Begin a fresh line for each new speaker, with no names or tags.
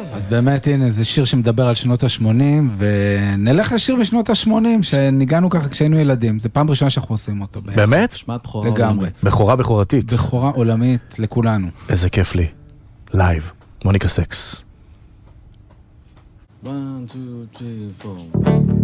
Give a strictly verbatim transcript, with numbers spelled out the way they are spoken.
אז באמת, הנה, זה שיר שמדבר על שנות ה-שמונים, ונלך לשיר בשנות ה-שמונים, שניגענו ככה כשהיינו ילדים. זה פעם ראשונה שאנחנו עושים אותו.
באמת?
שמעת בכורה
לגמרי.
בכורה בכורתית.
בכורה עולמית לכולנו.
איזה כיף לי. לייב. מוניקה סקס.
one, two, three, four